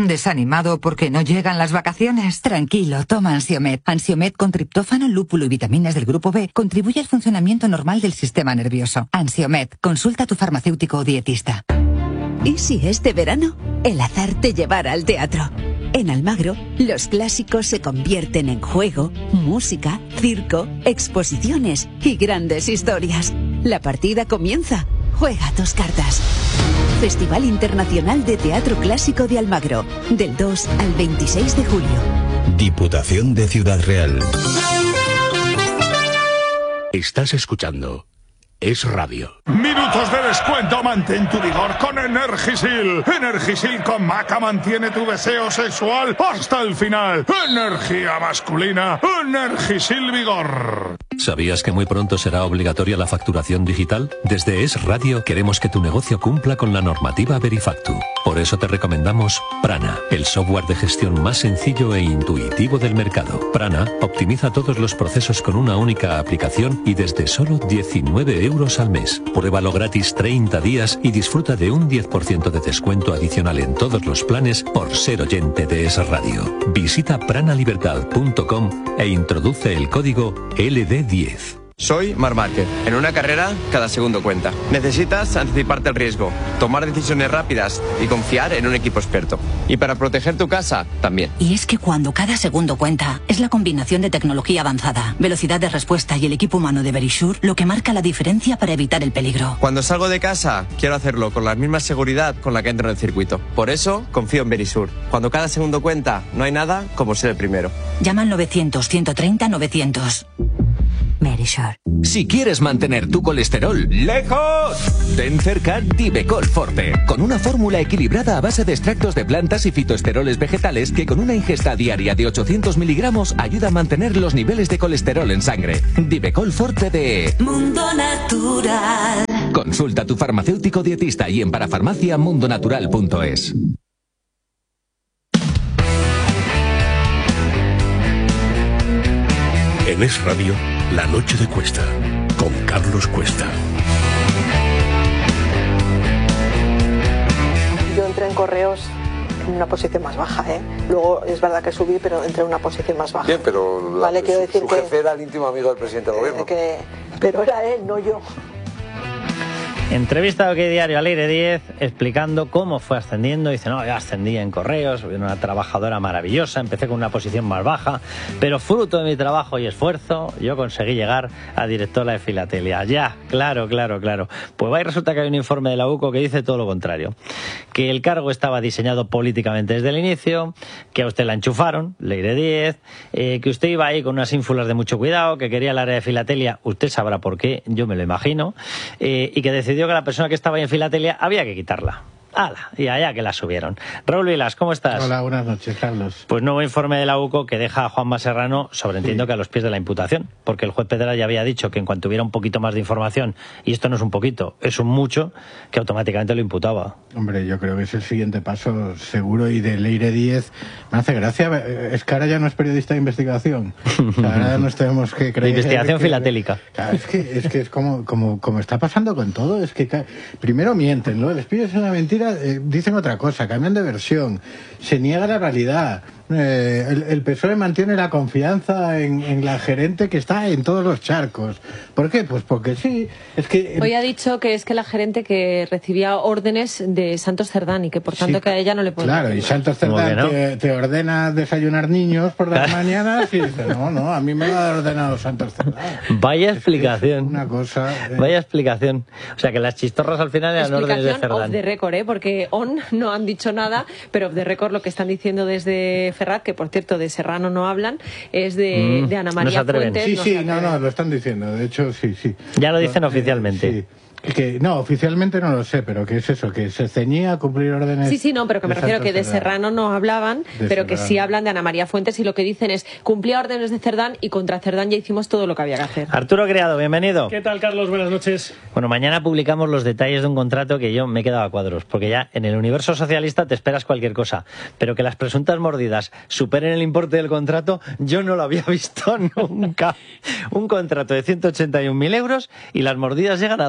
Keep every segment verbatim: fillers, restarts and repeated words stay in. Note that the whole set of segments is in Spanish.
¿Desanimado porque no llegan las vacaciones? Tranquilo, toma Ansiomed. Ansiomed con triptófano, lúpulo y vitaminas del grupo B contribuye al funcionamiento normal del sistema nervioso. Ansiomed, consulta a tu farmacéutico o dietista. ¿Y si este verano el azar te llevara al teatro? En Almagro, los clásicos se convierten en juego, música, circo, exposiciones y grandes historias. La partida comienza. Juega tus cartas. Festival Internacional de Teatro Clásico de Almagro, del dos al veintiséis de julio. Diputación de Ciudad Real. Estás escuchando Es Radio. Minutos de descuento, mantén tu vigor con Energisil. Energisil con maca mantiene tu deseo sexual hasta el final. Energía masculina, Energisil Vigor. ¿Sabías que muy pronto será obligatoria la facturación digital? Desde Es Radio queremos que tu negocio cumpla con la normativa Verifactu. Por eso te recomendamos Prana, el software de gestión más sencillo e intuitivo del mercado. Prana optimiza todos los procesos con una única aplicación y desde solo diecinueve euros al mes. Pruébalo gratis treinta días y disfruta de un diez por ciento de descuento adicional en todos los planes por ser oyente de Es Radio. Visita pranalibertad punto com e introduce el código L D diez. Soy Marc Márquez. En una carrera, cada segundo cuenta. Necesitas anticiparte al riesgo, tomar decisiones rápidas y confiar en un equipo experto. Y para proteger tu casa, también. Y es que cuando cada segundo cuenta, es la combinación de tecnología avanzada, velocidad de respuesta y el equipo humano de Verisure lo que marca la diferencia para evitar el peligro. Cuando salgo de casa, quiero hacerlo con la misma seguridad con la que entro en el circuito. Por eso, confío en Verisure. Cuando cada segundo cuenta, no hay nada como ser el primero. Llama al novecientos, ciento treinta, novecientos. Verisure. Si quieres mantener tu colesterol lejos, ten cerca Divecol Forte, con una fórmula equilibrada a base de extractos de plantas y fitoesteroles vegetales que con una ingesta diaria de ochocientos miligramos ayuda a mantener los niveles de colesterol en sangre. Divecol Forte de Mundo Natural. Consulta a tu farmacéutico dietista y en parafarmacia mundonatural punto es. En Es Radio, La Noche de Cuesta, con Carlos Cuesta. Yo entré en Correos en una posición más baja, ¿eh? Luego es verdad que subí, pero entré en una posición más baja. Bien, pero la, vale, quiero su, decir su que, jefe era el íntimo amigo del presidente del gobierno. Que, pero era él, no yo. Entrevista a OK Diario al Aire diez explicando cómo fue ascendiendo. Dice, no, yo ascendí en Correos, soy una trabajadora maravillosa, empecé con una posición más baja, pero fruto de mi trabajo y esfuerzo, yo conseguí llegar a directora de Filatelia. Ya, claro, claro, claro. Pues va y resulta que hay un informe de la U C O que dice todo lo contrario. Que el cargo estaba diseñado políticamente desde el inicio, que a usted la enchufaron, le Aire diez, eh, que usted iba ahí con unas ínfulas de mucho cuidado, que quería el área de Filatelia, usted sabrá por qué, yo me lo imagino, eh, y que decidió que la persona que estaba ahí en Filatelia había que quitarla. ¡Hala! Y allá que la subieron. Raúl Vilas, ¿cómo estás? Hola, buenas noches, Carlos. Pues nuevo informe de la U C O que deja a Juanma Serrano, sobreentiendo sí, que a los pies de la imputación, porque el juez Pedra ya había dicho que en cuanto hubiera un poquito más de información, y esto no es un poquito, es un mucho, que automáticamente lo imputaba. Hombre, yo creo que es el siguiente paso seguro, y de Leire diez me hace gracia, es que ahora ya no es periodista de investigación. O sea, ahora nos tenemos que creer... De investigación que, filatélica. Claro, es que es, que es como, como, como está pasando con todo, es que primero mienten, ¿no? Les pides una mentira, eh, dicen otra cosa, cambian de versión, se niega la realidad. Eh, el, el P S O E mantiene la confianza en, en la gerente que está en todos los charcos. ¿Por qué? Pues porque sí. Es que hoy ha dicho que es que la gerente que recibía órdenes de Santos Cerdán y que por tanto sí, que a ella no le puede. Claro, y Santos Cerdán no? te, te ordena desayunar niños por las mañanas y dice, no, no, a mí me lo ha ordenado Santos Cerdán. Vaya explicación. Es una cosa. Eh... Vaya explicación. O sea que las chistorras al final eran órdenes de Cerdán. Off the record, ¿eh? Porque on no han dicho nada, pero off the record lo que están diciendo desde Ferrat, que por cierto de Serrano no hablan, es de, mm, de Ana María no Fuentes. Sí, no sí, no, no, lo están diciendo, de hecho, sí, sí. Ya lo dicen no, oficialmente. Eh, sí. Que, no, oficialmente no lo sé, pero que es eso, que se ceñía a cumplir órdenes. Sí, sí, no, pero que me refiero que de Serrano no hablaban, de pero Serrano. Que sí hablan de Ana María Fuentes y lo que dicen es cumplía órdenes de Cerdán y contra Cerdán ya hicimos todo lo que había que hacer. Arturo Criado, bienvenido. ¿Qué tal, Carlos? Buenas noches. Bueno, mañana publicamos los detalles de un contrato que yo me he quedado a cuadros, porque ya en el universo socialista te esperas cualquier cosa, pero que las presuntas mordidas superen el importe del contrato, yo no lo había visto nunca. Un contrato de ciento ochenta y un mil euros y las mordidas llegan a doscientos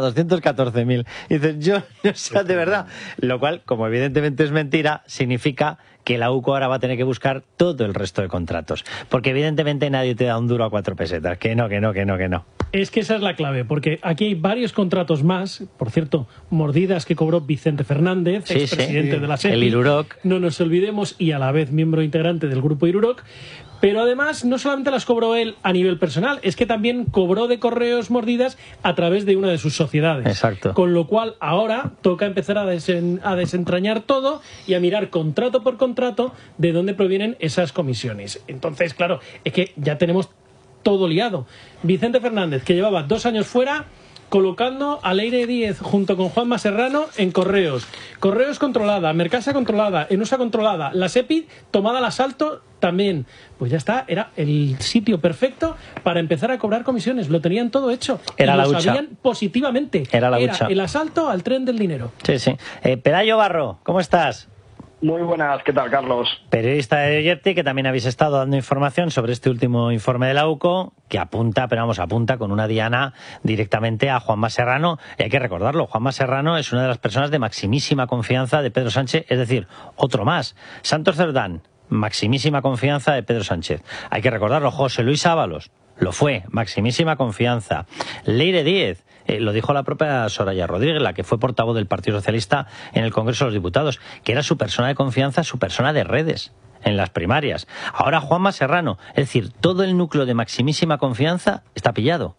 catorce mil. Y dices, yo, o sea, de verdad. Lo cual, como evidentemente es mentira, significa que la U C O ahora va a tener que buscar todo el resto de contratos. Porque evidentemente nadie te da un duro a cuatro pesetas. Que no, que no, que no, que no. Es que esa es la clave, porque aquí hay varios contratos más. Por cierto, mordidas que cobró Vicente Fernández, sí, expresidente sí. de la SEPI. El Iruroc. No nos olvidemos, y a la vez miembro integrante del grupo Iruroc. Pero además, no solamente las cobró él a nivel personal, es que también cobró de Correos Mordidas a través de una de sus sociedades. Exacto. Con lo cual, ahora toca empezar a, desen, a desentrañar todo y a mirar contrato por contrato de dónde provienen esas comisiones. Entonces, claro, es que ya tenemos todo liado. Vicente Fernández, que llevaba dos años fuera, colocando a Leire Díez junto con Juanma Serrano en Correos. Correos controlada, Mercasa controlada, Enusa controlada, la SEPI tomada al asalto también. Pues ya está, era el sitio perfecto para empezar a cobrar comisiones. Lo tenían todo hecho. Era y la lo hucha. sabían positivamente. Era la hucha. el asalto al tren del dinero. Sí, sí. Eh, Pelayo Barro, ¿cómo estás? Muy buenas, ¿qué tal, Carlos? Periodista de Oyerti, que también habéis estado dando información sobre este último informe de la U C O, que apunta, pero vamos, apunta con una diana directamente a Juanma Serrano. Y hay que recordarlo, Juanma Serrano es una de las personas de maximísima confianza de Pedro Sánchez, es decir, otro más. Santos Cerdán, maximísima confianza de Pedro Sánchez. Hay que recordarlo, José Luis Ábalos, lo fue, maximísima confianza. Leire Díez, eh, lo dijo la propia Soraya Rodríguez, la que fue portavoz del Partido Socialista en el Congreso de los Diputados, que era su persona de confianza, su persona de redes en las primarias. Ahora Juanma Serrano, es decir, todo el núcleo de maximísima confianza está pillado.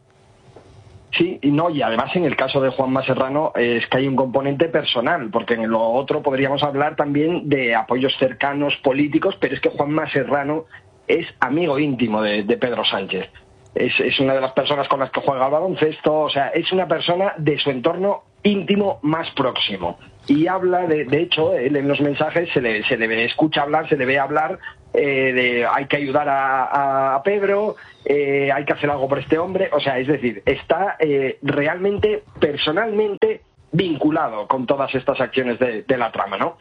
Sí, y no, y además en el caso de Juanma Serrano es que hay un componente personal, porque en lo otro podríamos hablar también de apoyos cercanos políticos, pero es que Juanma Serrano es amigo íntimo de, de Pedro Sánchez. Es, es una de las personas con las que juega al baloncesto, o sea, es una persona de su entorno íntimo más próximo. Y habla, de, de hecho, él en los mensajes se le, se le escucha hablar, se le ve hablar eh, de hay que ayudar a, a Pedro, eh, hay que hacer algo por este hombre, o sea, es decir, está eh, realmente, personalmente vinculado con todas estas acciones de, de la trama, ¿no?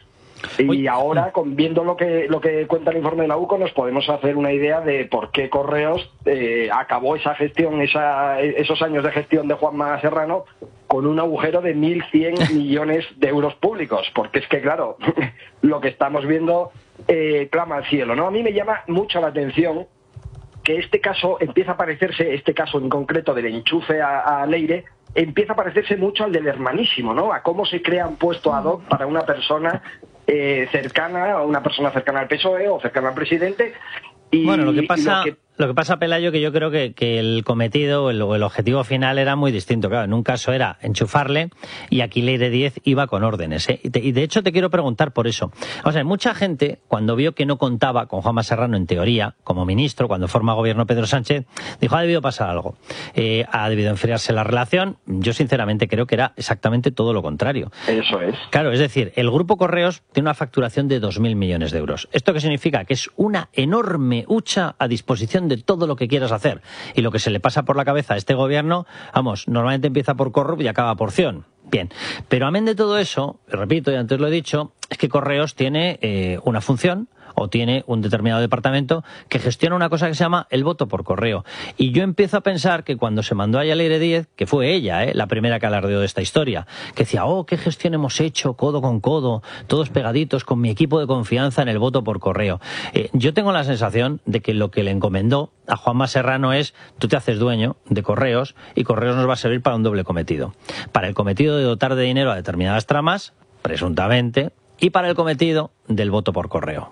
Y ahora, con, viendo lo que lo que cuenta el informe de la U C O, nos podemos hacer una idea de por qué Correos eh, acabó esa gestión, esa, esos años de gestión de Juanma Serrano con un agujero de mil cien millones de euros públicos. Porque es que, claro, lo que estamos viendo eh, clama al cielo, ¿no? A mí me llama mucho la atención que este caso empieza a parecerse, este caso en concreto del enchufe a, a Leire, empieza a parecerse mucho al del hermanísimo, ¿no? A cómo se crea un puesto ad hoc para una persona eh, cercana, a una persona cercana al P S O E o cercana al presidente. Y, bueno, lo que pasa, lo que... lo que pasa, Pelayo, que yo creo que, que el cometido o el, el objetivo final era muy distinto. Claro, en un caso era enchufarle y aquí Leire Díez iba con órdenes, ¿eh? Y, te, y de hecho te quiero preguntar por eso. O sea, mucha gente, cuando vio que no contaba con Juanma Serrano en teoría, como ministro, cuando forma gobierno Pedro Sánchez, dijo, ha debido pasar algo. Eh, ha debido enfriarse la relación. Yo sinceramente creo que era exactamente todo lo contrario. Eso es. Claro, es decir, el Grupo Correos tiene una facturación de dos mil millones de euros. ¿Esto qué significa? Que es una enorme hucha a disposición de todo lo que quieras hacer. Y lo que se le pasa por la cabeza a este gobierno, vamos, normalmente empieza por corrupto y acaba por ción. Bien, pero amén de todo eso, repito, y antes lo he dicho, es que Correos tiene eh, una función o tiene un determinado departamento que gestiona una cosa que se llama el voto por correo. Y yo empiezo a pensar que cuando se mandó a Leire Díez, que fue ella, ¿eh? la primera que alardeó de esta historia, que decía, oh, qué gestión hemos hecho, codo con codo, todos pegaditos, con mi equipo de confianza en el voto por correo. Eh, yo tengo la sensación de que lo que le encomendó a Juanma Serrano es, tú te haces dueño de Correos y Correos nos va a servir para un doble cometido. Para el cometido de dotar de dinero a determinadas tramas, presuntamente, y para el cometido del voto por correo.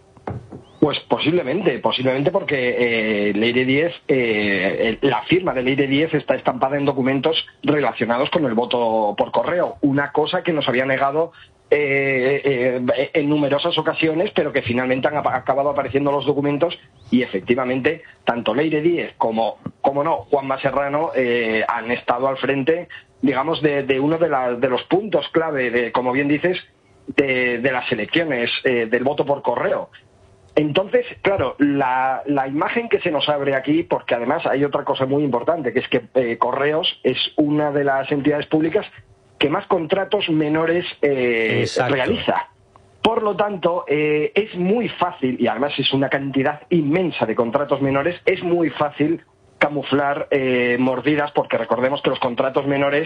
Pues posiblemente, posiblemente porque eh, Leire Díez, eh, la firma de Leire Díez está estampada en documentos relacionados con el voto por correo, una cosa que nos había negado eh, eh, en numerosas ocasiones, pero que finalmente han acabado apareciendo los documentos y efectivamente tanto Leire Díez como, como no, Juanma Serrano eh, han estado al frente, digamos, de, de uno de, la, de los puntos clave, de, como bien dices, de, de las elecciones, eh, del voto por correo. Entonces, claro, la, la imagen que se nos abre aquí, porque además hay otra cosa muy importante, que es que eh, Correos es una de las entidades públicas que más contratos menores eh, realiza. Por lo tanto, eh, es muy fácil, y además es una cantidad inmensa de contratos menores, es muy fácil camuflar eh, mordidas, porque recordemos que los contratos menores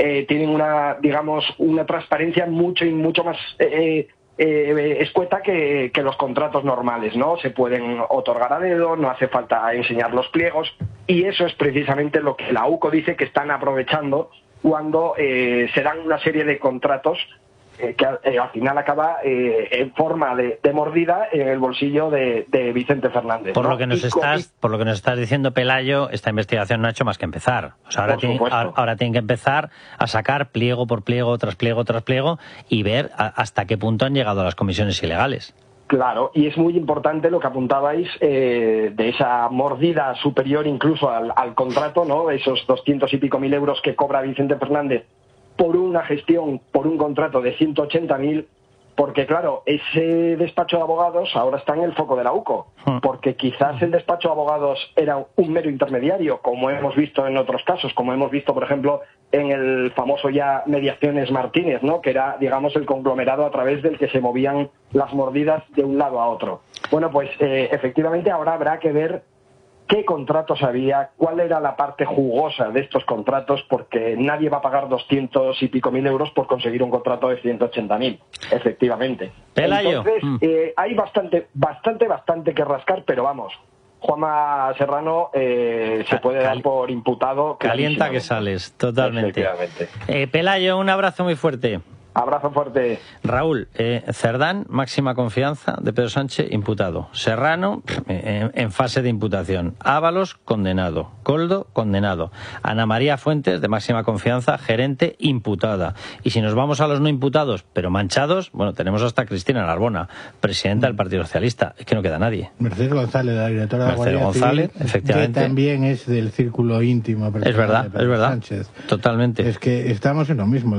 eh, tienen una, digamos, una transparencia mucho y mucho más eh, eh, escueta que, que los contratos normales, ¿no? Se pueden otorgar a dedo, no hace falta enseñar los pliegos, y eso es precisamente lo que la U C O dice que están aprovechando cuando eh, se dan una serie de contratos eh, que eh, al final acaba eh, en forma de, de mordida en el bolsillo de, de Vicente Fernández. Por ¿no? lo que nos y estás, con... por lo que nos estás diciendo, Pelayo, esta investigación no ha hecho más que empezar. O sea, ahora, tiene, ahora, ahora tienen que empezar a sacar pliego por pliego, tras pliego, tras pliego, y ver a, hasta qué punto han llegado las comisiones ilegales. Claro, y es muy importante lo que apuntabais eh, de esa mordida superior incluso al, al contrato, ¿no? Esos doscientos y pico mil euros que cobra Vicente Fernández por una gestión, por un contrato de ciento ochenta mil, porque claro, ese despacho de abogados ahora está en el foco de la U C O, porque quizás el despacho de abogados era un mero intermediario, como hemos visto en otros casos, como hemos visto, por ejemplo, en el famoso ya Mediaciones Martínez, ¿no? Que era, digamos, el conglomerado a través del que se movían las mordidas de un lado a otro. Bueno, pues eh, efectivamente ahora habrá que ver qué contratos había, cuál era la parte jugosa de estos contratos, porque nadie va a pagar doscientos y pico mil euros por conseguir un contrato de ciento ochenta mil, efectivamente. Pelayo. Entonces, Mm. eh, hay bastante, bastante, bastante que rascar, pero vamos, Juanma Serrano eh, se puede dar por imputado. Calienta que sales, totalmente. Efectivamente. Eh, Pelayo, un abrazo muy fuerte. Abrazo fuerte. Raúl, eh, Cerdán, máxima confianza de Pedro Sánchez, imputado. Serrano, en, en fase de imputación. Ábalos, condenado. Coldo, condenado. Ana María Fuentes, de máxima confianza, gerente, imputada. Y si nos vamos a los no imputados, pero manchados, bueno, tenemos hasta Cristina Narbona, presidenta del Partido Socialista. Es que no queda nadie. Mercedes González, la directora de la Mercedes Guardia González, Civil, efectivamente. que también es del círculo íntimo. Es verdad, de Pedro es verdad. Sánchez. Totalmente. Es que estamos en lo mismo.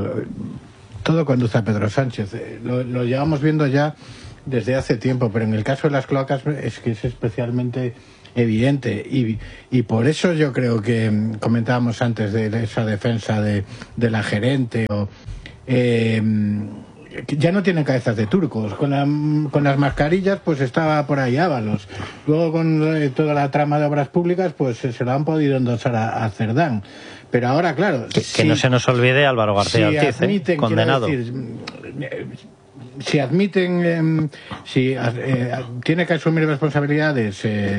Todo conduce a Pedro Sánchez. Lo, lo llevamos viendo ya desde hace tiempo, pero en el caso de las cloacas es que es especialmente evidente. Y, y por eso yo creo que comentábamos antes de esa defensa de, de la gerente. O, eh, ya no tienen cabezas de turcos. Con, la, con las mascarillas, pues estaba por ahí Ábalos. Luego, con eh, toda la trama de obras públicas, pues se lo han podido endosar a, a Cerdán. Pero ahora, claro... Que, si, que no se nos olvide Álvaro García si Ortiz, admiten, ¿eh? Condenado. Decir, si admiten... Eh, si eh, tiene que asumir responsabilidades... Eh,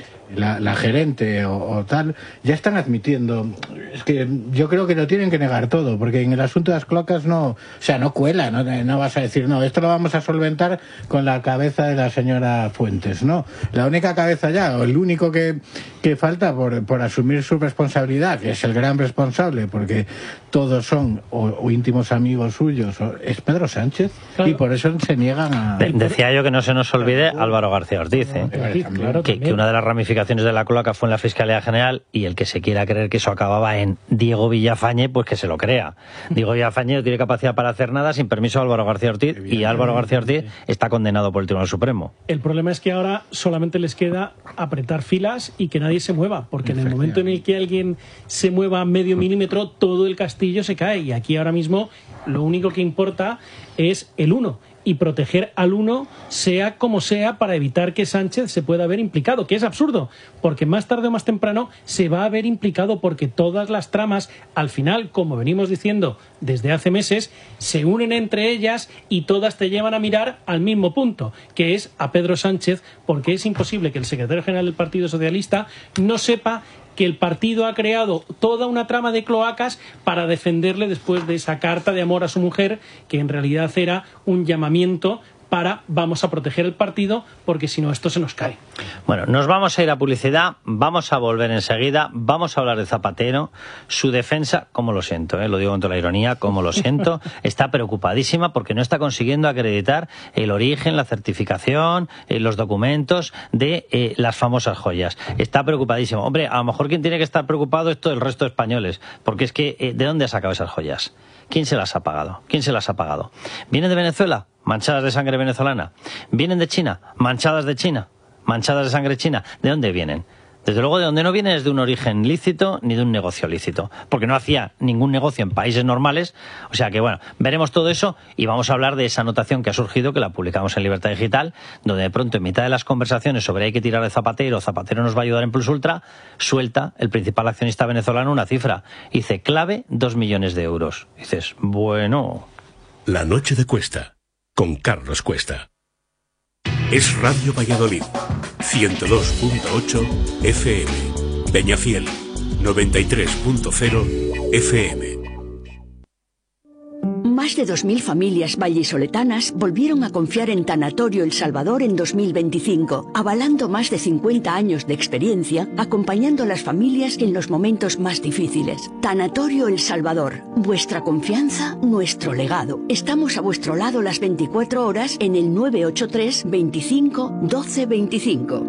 La, la gerente o, o tal, ya están admitiendo. Es que yo creo que lo tienen que negar todo, porque en el asunto de las cloacas no, o sea, no cuela, no, no vas a decir, no, esto lo vamos a solventar con la cabeza de la señora Fuentes, no. La única cabeza ya, o el único que, que falta por, por asumir su responsabilidad, que es el gran responsable, porque todos son o, o íntimos amigos suyos, o, es Pedro Sánchez, claro. Y por eso se niegan a... De, decía yo que no se nos olvide Álvaro García Ortiz, ¿eh? Claro, que, que una de las ramificaciones de la cloaca fue en la Fiscalía General, y el que se quiera creer que eso acababa en Diego Villafañe, pues que se lo crea. Diego Villafañe no tiene capacidad para hacer nada sin permiso de Álvaro García Ortiz, y Álvaro García Ortiz está condenado por el Tribunal Supremo. El problema es que ahora solamente les queda apretar filas y que nadie se mueva, porque en el momento en el que alguien se mueva medio milímetro, todo el castillo se cae, y aquí ahora mismo lo único que importa es el uno. Y proteger al uno, sea como sea, para evitar que Sánchez se pueda ver implicado, que es absurdo, porque más tarde o más temprano se va a ver implicado, porque todas las tramas, al final, como venimos diciendo desde hace meses, se unen entre ellas y todas te llevan a mirar al mismo punto, que es a Pedro Sánchez, porque es imposible que el secretario general del Partido Socialista no sepa que el partido ha creado toda una trama de cloacas para defenderle después de esa carta de amor a su mujer, que en realidad era un llamamiento para vamos a proteger el partido, porque si no esto se nos cae. Bueno, nos vamos a ir a publicidad, vamos a volver enseguida, vamos a hablar de Zapatero, su defensa, como lo siento, ¿eh? Lo digo con toda la ironía, como lo siento, está preocupadísima porque no está consiguiendo acreditar el origen, la certificación, eh, los documentos de eh, las famosas joyas. Está preocupadísimo. Hombre, a lo mejor quien tiene que estar preocupado es todo el resto de españoles, porque es que, eh, ¿de dónde ha sacado esas joyas? ¿Quién se las ha pagado? ¿Quién se las ha pagado? ¿Vienen de Venezuela? Manchadas de sangre venezolana. ¿Vienen de China? Manchadas de China. Manchadas de sangre china. ¿De dónde vienen? Desde luego, de donde no viene es de un origen lícito ni de un negocio lícito, porque no hacía ningún negocio en países normales. O sea que, bueno, veremos todo eso y vamos a hablar de esa anotación que ha surgido, que la publicamos en Libertad Digital, donde de pronto, en mitad de las conversaciones sobre hay que tirar de Zapatero, Zapatero nos va a ayudar en Plus Ultra, suelta el principal accionista venezolano una cifra. Dice, clave, dos millones de euros. Dices, bueno... La noche de Cuesta, con Carlos Cuesta. Es Radio Valladolid, ciento dos punto ocho F M. Peñafiel, noventa y tres punto cero F M. Más de dos mil familias vallisoletanas volvieron a confiar en Tanatorio El Salvador en dos mil veinticinco, avalando más de cincuenta años de experiencia, acompañando a las familias en los momentos más difíciles. Tanatorio El Salvador, vuestra confianza, nuestro legado. Estamos a vuestro lado las veinticuatro horas en el nueve ocho tres, veinticinco, doce veinticinco.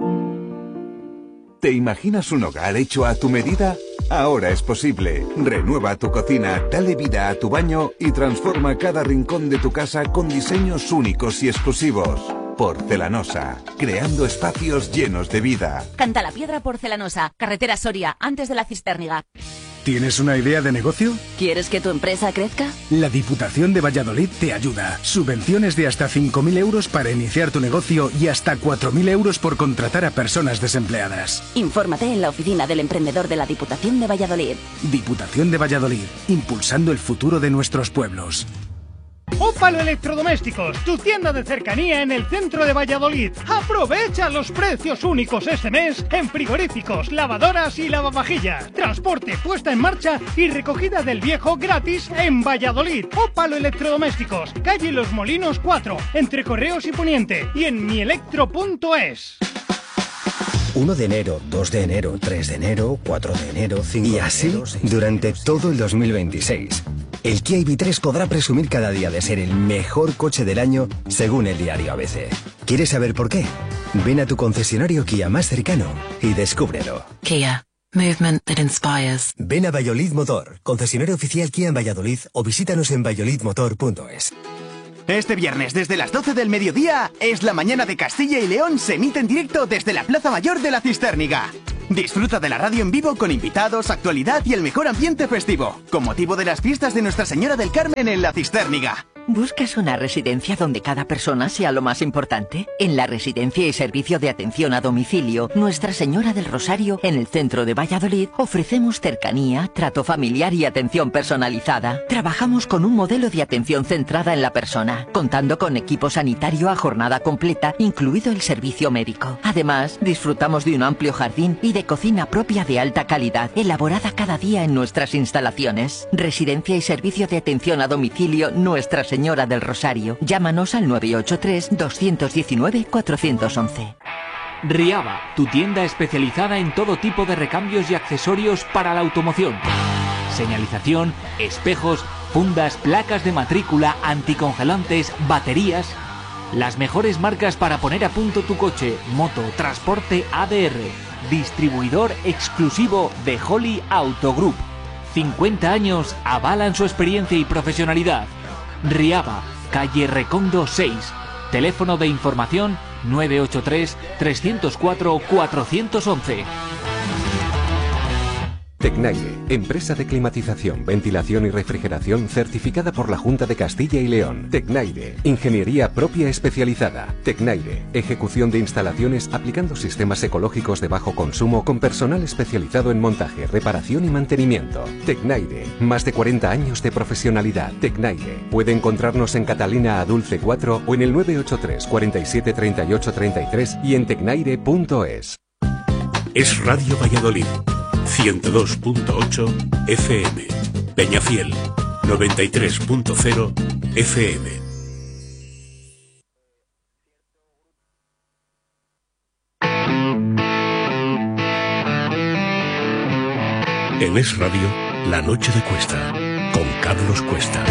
¿Te imaginas un hogar hecho a tu medida? Ahora es posible. Renueva tu cocina, dale vida a tu baño y transforma cada rincón de tu casa con diseños únicos y exclusivos. Porcelanosa, creando espacios llenos de vida. Cantalapiedra Porcelanosa, carretera Soria, antes de la Cistérniga. ¿Tienes una idea de negocio? ¿Quieres que tu empresa crezca? La Diputación de Valladolid te ayuda. Subvenciones de hasta cinco mil euros para iniciar tu negocio y hasta cuatro mil euros por contratar a personas desempleadas. Infórmate en la oficina del emprendedor de la Diputación de Valladolid. Diputación de Valladolid, impulsando el futuro de nuestros pueblos. Ópalo Electrodomésticos, tu tienda de cercanía en el centro de Valladolid. Aprovecha los precios únicos este mes en frigoríficos, lavadoras y lavavajillas. Transporte, puesta en marcha y recogida del viejo gratis en Valladolid. Ópalo Electrodomésticos, calle Los Molinos cuatro, entre Correos y Poniente, y en mielectro punto es. uno de enero, dos de enero, tres de enero, cuatro de enero, cinco de enero... Y así durante todo el dos mil veintiséis. El Kia I V tres podrá presumir cada día de ser el mejor coche del año según el diario A B C. ¿Quieres saber por qué? Ven a tu concesionario Kia más cercano y descúbrelo. Kia. Movement that inspires. Ven a Valladolid Motor, concesionario oficial Kia en Valladolid, o visítanos en valladolid motor punto es. Este viernes, desde las doce del mediodía, es la mañana de Castilla y León, se emite en directo desde la Plaza Mayor de la Cistérniga. Disfruta de la radio en vivo con invitados, actualidad y el mejor ambiente festivo, con motivo de las fiestas de Nuestra Señora del Carmen en la Cistérniga. ¿Buscas una residencia donde cada persona sea lo más importante? En la Residencia y Servicio de Atención a Domicilio Nuestra Señora del Rosario, en el centro de Valladolid, ofrecemos cercanía, trato familiar y atención personalizada. Trabajamos con un modelo de atención centrada en la persona, contando con equipo sanitario a jornada completa, incluido el servicio médico. Además, disfrutamos de un amplio jardín y de cocina propia de alta calidad, elaborada cada día en nuestras instalaciones. Residencia y Servicio de Atención a Domicilio Nuestra Señora Señora del Rosario. Llámanos al nueve ocho tres, dos uno nueve, cuatro uno uno. Riaba, tu tienda especializada en todo tipo de recambios y accesorios para la automoción. Señalización, espejos, fundas, placas de matrícula, anticongelantes, baterías. Las mejores marcas para poner a punto tu coche, moto, transporte A D R. Distribuidor exclusivo de Holly Auto Group. cincuenta años avalan su experiencia y profesionalidad. Riaba, calle Recondo seis. Teléfono de información nueve ocho tres, tres cero cuatro, cuatro uno uno. Tecnaire, empresa de climatización, ventilación y refrigeración certificada por la Junta de Castilla y León. Tecnaire, ingeniería propia especializada. Tecnaire, ejecución de instalaciones aplicando sistemas ecológicos de bajo consumo con personal especializado en montaje, reparación y mantenimiento. Tecnaire, más de cuarenta años de profesionalidad. Tecnaire, puede encontrarnos en Catalina Adulce cuatro o en el nueve ocho tres, cuarenta y siete, treinta y ocho, treinta y tres y en tecnaire punto es. Es Radio Valladolid, ciento dos punto ocho F M. Peñafiel, noventa y tres punto cero F M. En Es Radio, La Noche de Cuesta, con Carlos Cuesta.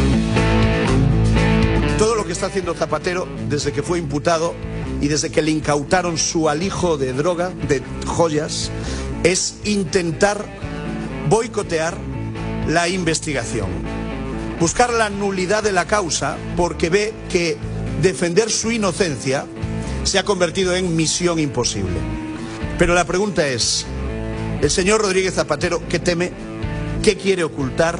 Todo lo que está haciendo Zapatero desde que fue imputado y desde que le incautaron su alijo de droga, de joyas, es intentar boicotear la investigación, buscar la nulidad de la causa, porque ve que defender su inocencia se ha convertido en misión imposible. Pero la pregunta es, el señor Rodríguez Zapatero, ¿qué teme? ¿Qué quiere ocultar?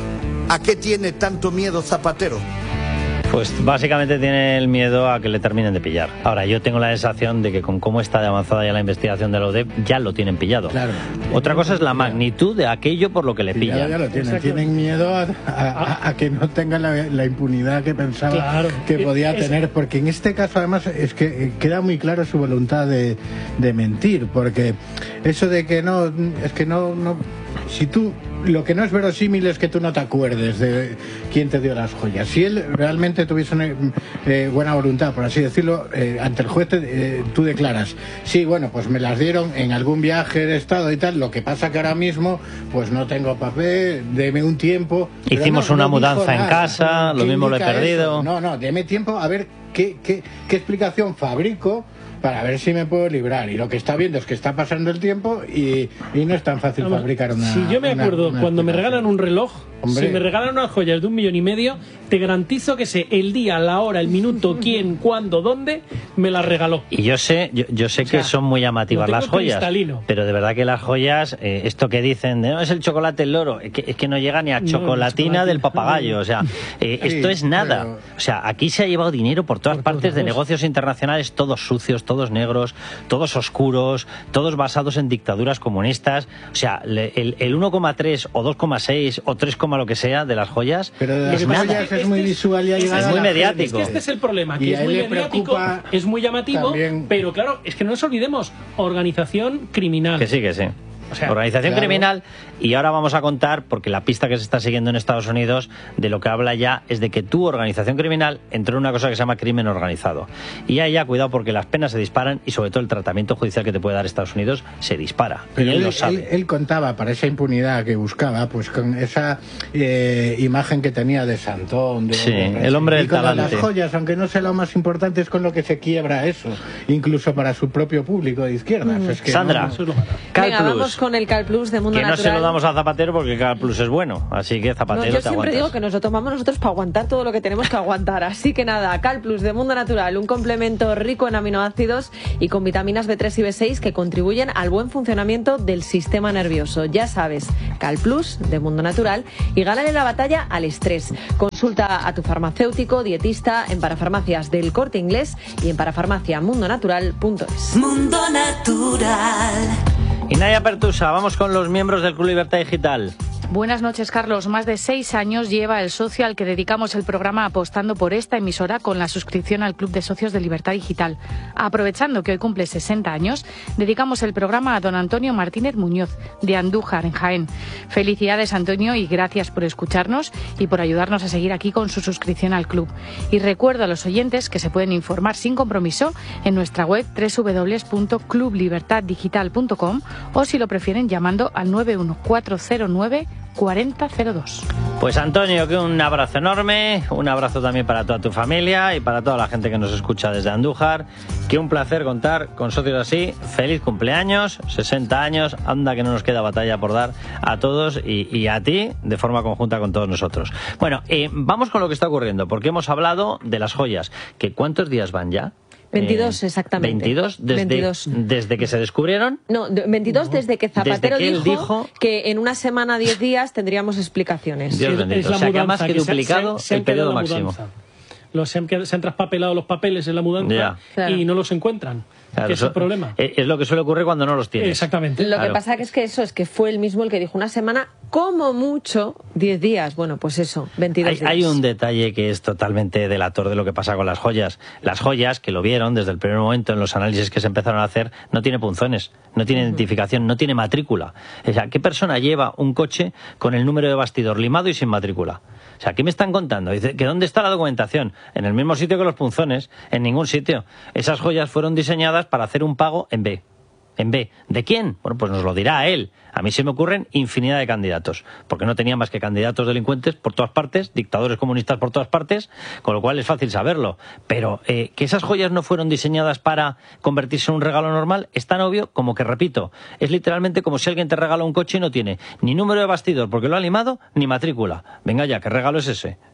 ¿A qué tiene tanto miedo Zapatero? Pues básicamente tiene el miedo a que le terminen de pillar. Ahora, yo tengo la sensación de que con cómo está de avanzada ya la investigación de la O D E P, ya lo tienen pillado. Claro. Otra cosa es la magnitud de aquello por lo que le pillan. Ya, ya lo tienen. Tienen miedo a, a, a, a que no tengan la, la impunidad que pensaba Claro. que podía Es- tener, porque en este caso además es que queda muy claro su voluntad de, de mentir, porque eso de que no, es que no, no, si tú, lo que no es verosímil es que tú no te acuerdes de quién te dio las joyas. Si él realmente tuviese una eh, buena voluntad, por así decirlo, eh, ante el juez te, eh, tú declaras, sí, bueno, pues me las dieron en algún viaje de estado y tal, lo que pasa que ahora mismo pues no tengo papel, deme un tiempo. Pero Hicimos no, una no dijo mudanza en nada. casa, lo ¿Qué mismo lo he indica perdido. eso? No, no, deme tiempo a ver qué, qué, qué explicación fabrico para ver si me puedo librar. Y lo que está viendo es que está pasando el tiempo y, y no es tan fácil Vamos, fabricar una... Si yo me una- acuerdo, una cuando me explicación. regalan un reloj, Hombre. si me regalan unas joyas de un millón y medio, te garantizo que sé el día, la hora, el minuto, quién, cuándo, dónde me las regaló. Y yo sé, yo, yo sé O sea, que son muy llamativas lo tengo las joyas, cristalino. pero de verdad que las joyas, eh, esto que dicen de no es el chocolate el loro, es que, es que no llega ni a No, chocolatina chocolatina. del papagayo, o sea, eh, Sí, esto es nada. pero- O sea, aquí se ha llevado dinero por todas Por partes todos de lados. negocios internacionales, todos sucios, todos negros, todos oscuros, todos basados en dictaduras comunistas. O sea, le- el, el uno coma tres o dos coma seis o tres, lo que sea de las joyas Pero de las es nada. joyas es muy visual y ha Es llegado es a muy la gente. mediático. Es que este es el problema, que Y a es él muy le mediático, preocupa es muy llamativo, también- pero claro, es que no nos olvidemos, organización criminal. Que sí, que sí. O sea, Organización claro. criminal. Y ahora vamos a contar, porque la pista que se está siguiendo en Estados Unidos, de lo que habla ya, es de que tu organización criminal entró en una cosa que se llama crimen organizado. Y ahí ya, cuidado, porque las penas se disparan y sobre todo el tratamiento judicial que te puede dar Estados Unidos se dispara. Pero y él, él, lo sabe. él- él contaba para esa impunidad que buscaba, pues con esa eh, imagen que tenía de Santón, de Sí, el hombre y del con lo de talante. las joyas, aunque no sea lo más importante, es con lo que se quiebra eso, incluso para su propio público de izquierdas. Es que Sandra, no- Cal Venga, Plus, vamos con el Cal Plus de Mundo que no Natural. se lo damos a Zapatero porque Cal Plus es bueno. Así que No, Zapatero yo te siempre aguantas. digo que nos lo tomamos nosotros para aguantar todo lo que tenemos que aguantar. Así que nada, Cal Plus de Mundo Natural, un complemento rico en aminoácidos y con vitaminas B tres y B seis que contribuyen al buen funcionamiento del sistema nervioso. Ya sabes, Cal Plus de Mundo Natural y gánale la batalla al estrés. Consulta a tu farmacéutico, dietista en parafarmacias del Corte Inglés y en parafarmacia mundo natural punto es. Mundo Natural. Y Naya Pertusa, vamos con los miembros del Club Libertad Digital. Buenas noches, Carlos. Más de seis años lleva el socio al que dedicamos el programa apostando por esta emisora con la suscripción al Club de Socios de Libertad Digital. Aprovechando que hoy cumple sesenta años, dedicamos el programa a don Antonio Martínez Muñoz, de Andújar, en Jaén. Felicidades, Antonio, y gracias por escucharnos y por ayudarnos a seguir aquí con su suscripción al club. Y recuerdo a los oyentes que se pueden informar sin compromiso en nuestra web doble u doble u doble u punto club libertad digital punto com o, si lo prefieren, llamando al nueve uno cuatro cero nueve cuarenta cero dos. Pues Antonio, que un abrazo enorme, un abrazo también para toda tu familia y para toda la gente que nos escucha desde Andújar. Que un placer contar con socios así. Feliz cumpleaños, sesenta años, anda que no nos queda batalla por dar a todos y, y a ti de forma conjunta con todos nosotros. Bueno, eh, vamos con lo que está ocurriendo, porque hemos hablado de las joyas. ¿Que cuántos días van ya? veintidós, Eh, exactamente. ¿veintidós? Desde, veintidós. desde que se descubrieron. No, de- veintidós desde que Zapatero Desde que él dijo, dijo- que en una semana, diez días, tendríamos explicaciones. Dios bendito. O sea, que más que se- duplicado se- se han el periodo quedado la máximo. mudanza. Los, se, han, qued- se han traspapelado los papeles en la mudanza Ya. Claro. y no los encuentran. Claro, que es eso- el problema. eh, Es lo que suele ocurrir cuando no los tienes. Exactamente. Lo Claro. que pasa que es que eso es que fue el mismo el que dijo una semana, como mucho, diez días. Bueno, pues eso, veintidós Hay, días. hay un detalle que es totalmente delator de lo que pasa con las joyas. Las joyas, que lo vieron desde el primer momento en los análisis que se empezaron a hacer, no tiene punzones, no tiene identificación, no tiene matrícula. O sea, ¿qué persona lleva un coche con el número de bastidor limado y sin matrícula? O sea, ¿qué me están contando? Dice, ¿que dónde está la documentación? En el mismo sitio que los punzones, en ningún sitio. Esas joyas fueron diseñadas para hacer un pago en B. En B. ¿De quién? Bueno, pues nos lo dirá él. A mí se me ocurren infinidad de candidatos, porque no tenía más que candidatos delincuentes por todas partes, dictadores comunistas por todas partes, con lo cual es fácil saberlo. Pero eh, que esas joyas no fueron diseñadas para convertirse en un regalo normal es tan obvio como que, repito, es literalmente como si alguien te regala un coche y no tiene ni número de bastidor porque lo ha limado, ni matrícula. Venga ya, ¿qué regalo es ese?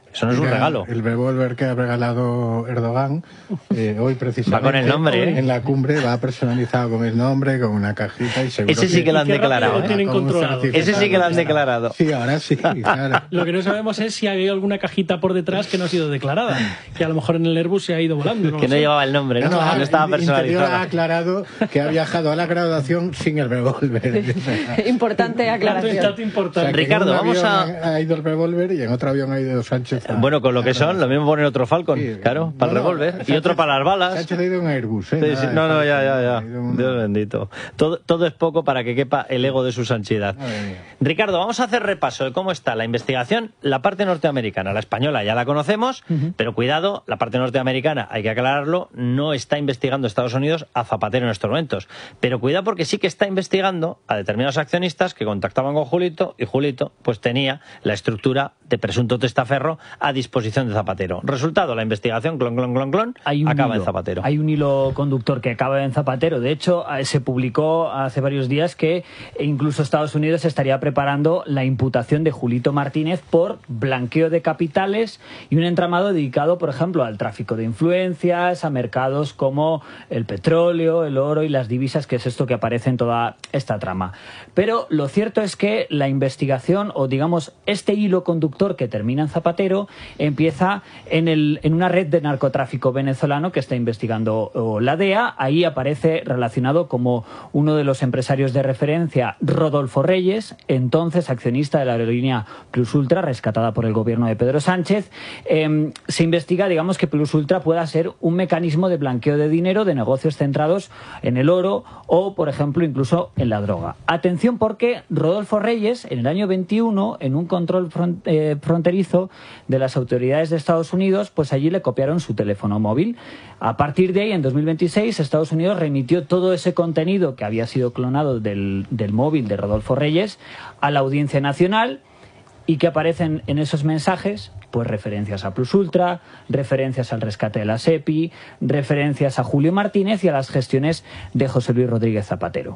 Eso no es un Mira, regalo. El revólver que ha regalado Erdogan, eh, hoy precisamente. Va con el nombre, ¿eh? En la cumbre va personalizado con el nombre, con una cajita y seguro Ese sí que lo han ¿Y qué declarado. rápido lo tienen ¿eh? controlado? Ese sí que lo han declarado. Sí, ahora sí, claro. Lo que no sabemos es si había alguna cajita por detrás que no ha sido declarada, que a lo mejor en el Airbus se ha ido volando. No que lo no sé. llevaba el nombre, ¿no? No, no, no estaba Interior ha personalizado. aclarado que ha viajado a la graduación sin el revólver. Importante aclaración. Dato importante. O sea, que Ricardo, en un vamos a- avión ha ido el revólver y en otro avión ha ido Sánchez. a- Bueno, con lo que son, lo mismo poner otro Falcon, Sí, claro, para el no, no, revólver. Y Sánchez- otro para las balas. Sánchez ha ido en Airbus, ¿eh? Sí, sí. Nada de No, no, ya, Falcon, ya, ya. ha ido en un- Dios bendito. Todo, todo es poco para que quepa el ego de su santidad. Madre mía. Ricardo, vamos a hacer repaso de cómo está la investigación. La parte norteamericana, la española ya la conocemos, pero cuidado, la parte norteamericana, hay que aclararlo, no está investigando Estados Unidos a Zapatero en estos momentos. Pero cuidado porque sí que está investigando a determinados accionistas que contactaban con Julito y Julito pues tenía la estructura de presunto testaferro a disposición de Zapatero. Resultado, la investigación, clon, clon, clon, clon, Hay un acaba hilo, en Zapatero. Hay un hilo conductor que acaba en Zapatero. De hecho, eh, se publicó hace varios días que incluso Estados Unidos estaría preparando la imputación de Julito Martínez por blanqueo de capitales y un entramado dedicado, por ejemplo, al tráfico de influencias, a mercados como el petróleo, el oro y las divisas, que es esto que aparece en toda esta trama. Pero lo cierto es que la investigación, o digamos, este hilo conductor que termina en Zapatero, empieza en, el, en una red de narcotráfico venezolano que está investigando o, la D E A. Ahí aparece relacionado como uno de los empresarios de referencia Rodolfo Reyes, entonces accionista de la aerolínea Plus Ultra, rescatada por el gobierno de Pedro Sánchez. Eh, se investiga, digamos, que Plus Ultra pueda ser un mecanismo de blanqueo de dinero de negocios centrados en el oro o, por ejemplo, incluso en la droga. Atención, porque Rodolfo Reyes, en el año veintiuno, en un control front, eh, fronterizo de las autoridades de Estados Unidos, pues allí le copiaron su teléfono móvil. A partir de ahí, en dos mil veintiséis, Estados Unidos remitió todo ese contenido que había sido clonado del, del móvil de Rodolfo Reyes a la Audiencia Nacional, y que aparecen en esos mensajes pues referencias a Plus Ultra, referencias al rescate de la SEPI, referencias a Julio Martínez y a las gestiones de José Luis Rodríguez Zapatero.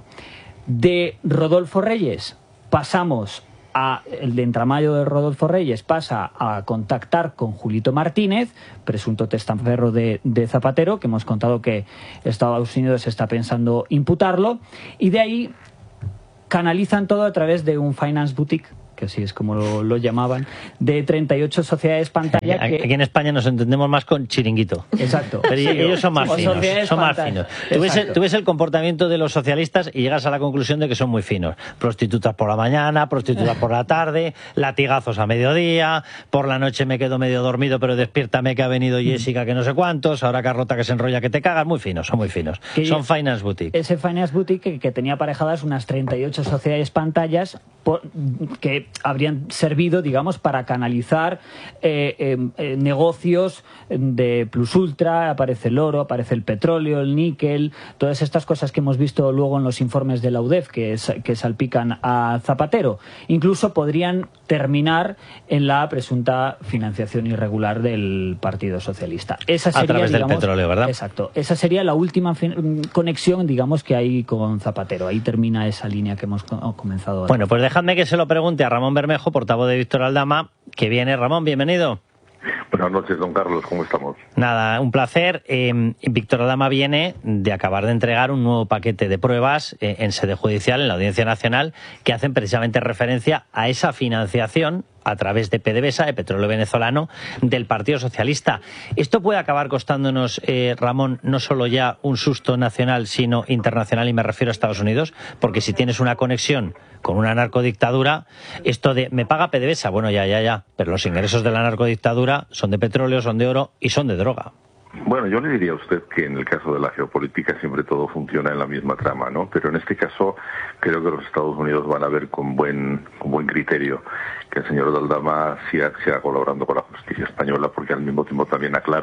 De Rodolfo Reyes pasamos a el de entramado de Rodolfo Reyes pasa a contactar con Julito Martínez, presunto testaferro de, de Zapatero, que hemos contado que Estados Unidos está pensando imputarlo, y de ahí canalizan todo a través de un finance boutique, que así es como lo, lo llamaban, de treinta y ocho sociedades pantalla. Aquí, que... aquí en España nos entendemos más con chiringuito. Exacto. Pero Sí, ellos son más o finos. sociedades Son más pantalla. finos. Tú ves, el, tú ves el comportamiento de los socialistas y llegas a la conclusión de que son muy finos. Prostitutas por la mañana, prostitutas por la tarde, latigazos a mediodía, por la noche me quedo medio dormido, pero despiértame que ha venido Jessica que no sé cuántos, ahora Carlota que se enrolla que te cagas. Muy finos, son muy finos. Que son yo- finance boutique. Ese Finance Boutique que, que tenía aparejadas unas treinta y ocho sociedades pantallas por- que habrían servido, digamos, para canalizar eh, eh, eh, negocios de Plus Ultra. Aparece el oro, aparece el petróleo, el níquel, todas estas cosas que hemos visto luego en los informes de la U D E F que, es- que salpican a Zapatero. Incluso podrían terminar en la presunta financiación irregular del Partido Socialista. Esa A sería, través del digamos, petróleo, ¿verdad? Exacto. Esa sería la última fin- conexión, digamos, que hay con Zapatero. Ahí termina esa línea que hemos co- comenzado ahora. Bueno, pues dejadme que se lo pregunte a Ramón Bermejo, portavoz de Víctor Aldama, que viene. Ramón, bienvenido. Buenas noches, don Carlos, ¿cómo estamos? Nada, un placer. Eh, Víctor Aldama viene de acabar de entregar un nuevo paquete de pruebas eh, en sede judicial, en la Audiencia Nacional, que hacen precisamente referencia a esa financiación a través de PDVSA, de petróleo venezolano, del Partido Socialista. Esto puede acabar costándonos, eh, Ramón, no solo ya un susto nacional, sino internacional, y me refiero a Estados Unidos, porque si tienes una conexión con una narcodictadura, esto de me paga PDVSA, bueno, ya, ya, ya, pero los ingresos de la narcodictadura son de petróleo, son de oro y son de droga. Bueno, yo le diría a usted que en el caso de la geopolítica siempre todo funciona en la misma trama, ¿no? Pero en este caso creo que los Estados Unidos van a ver con buen con buen criterio que el señor Aldama siga, siga colaborando con la justicia española, porque al mismo tiempo también aclara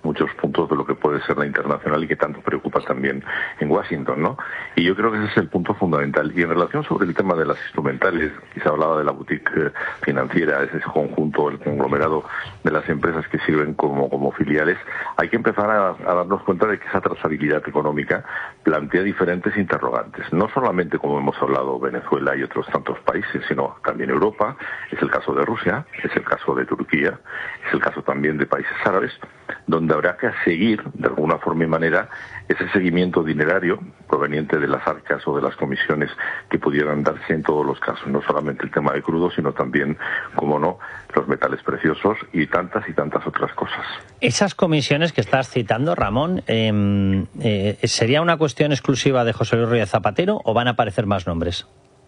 muchos puntos de lo que puede ser la internacional y que tanto preocupa también en Washington, ¿no? Y yo creo que ese es el punto fundamental. Y en relación sobre el tema de las instrumentales, y se hablaba de la boutique financiera, ese conjunto, el conglomerado de las empresas que sirven como, como filiales, hay que empezar a, a darnos cuenta de que esa trazabilidad económica plantea diferentes interrogantes. No solamente, como hemos hablado, Venezuela y otros tantos países, sino también Europa, es el caso de Rusia, es el caso de Turquía, es el caso también de países árabes, donde habrá que seguir, de alguna forma y manera, ese seguimiento dinerario proveniente de las arcas o de las comisiones que pudieran darse en todos los casos, no solamente el tema de crudo, sino también, como no, los metales preciosos y tantas y tantas otras cosas. Esas comisiones que estás citando, Ramón, eh, eh, ¿sería una cuestión exclusiva de José Luis Rodríguez Zapatero o van a aparecer más nombres?